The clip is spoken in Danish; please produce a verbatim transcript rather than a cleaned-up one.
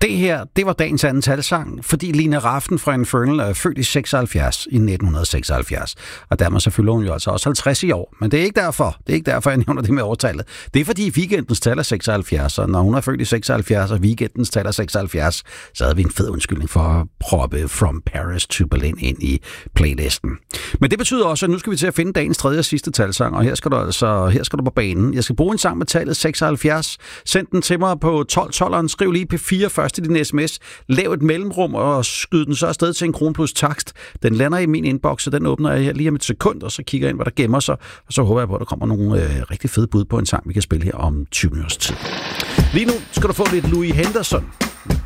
Det her, det var dagens anden talsang, fordi Lina Rafn fra Infernal er født i seksoghalvfjerds, i nitten seksoghalvfjerds. Og dermed så fylder hun jo altså også halvtreds i år. Men det er ikke derfor, det er ikke derfor, jeg nævner det med overtallet. Det er fordi weekendens tal er seksoghalvfjerds, og når hun er født i seksoghalvfjerds, og weekendens tal er seksoghalvfjerds, så havde vi en fed undskyldning for at proppe From Paris to Berlin ind i playlisten. Men det betyder også, at nu skal vi til at finde dagens tredje og sidste talsang, og her skal du altså her skal du på banen. Jeg skal bruge en sang med tallet seksoghalvfjerds. Send den til mig på tolv tolv. Skriv lige P fire først i din sms. Lav et mellemrum og skyd den så afsted til en krone plus takst. Den lander i min inbox, og den åbner jeg her lige om et sekund, og så kigger jeg ind, hvad der gemmer sig. Og så håber jeg på, at der kommer nogle øh, rigtig fede bud på en sang, vi kan spille her om tyve minutters tid. Lige nu skal du få lidt Louis Henderson.